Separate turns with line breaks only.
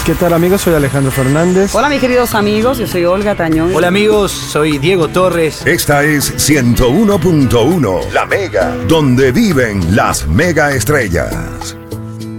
¿Qué tal, amigos? Soy Alejandro Fernández.
Hola, mis queridos amigos, yo soy Olga Tañón.
Hola, amigos, soy Diego Torres.
Esta es 101.1, La Mega, donde viven las mega estrellas.